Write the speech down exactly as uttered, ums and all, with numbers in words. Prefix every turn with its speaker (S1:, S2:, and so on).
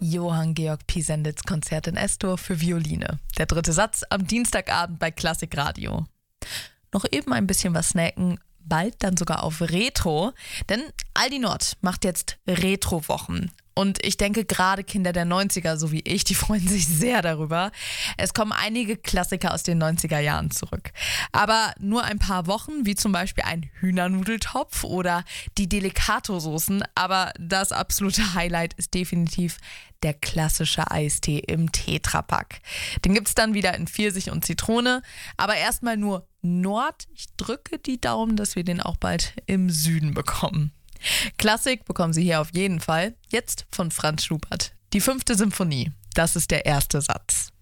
S1: Johann Georg Pisenditz Konzert in S-Dur für Violine. Der dritte Satz am Dienstagabend bei Klassikradio. Noch eben ein bisschen was snacken, bald dann sogar auf Retro, denn Aldi Nord macht jetzt Retro-Wochen. Und ich denke, gerade Kinder der neunziger, so wie ich, die freuen sich sehr darüber. Es kommen einige Klassiker aus den neunziger Jahren zurück. Aber nur ein paar Wochen, wie zum Beispiel ein Hühnernudeltopf oder die Delicato-Soßen. Aber das absolute Highlight ist definitiv der klassische Eistee im Tetrapack. Den gibt's dann wieder in Pfirsich und Zitrone. Aber erstmal nur Nord. Ich drücke die Daumen, dass wir den auch bald im Süden bekommen. Klassik bekommen Sie hier auf jeden Fall. Jetzt von Franz Schubert. Die fünfte Symphonie. Das ist der erste Satz.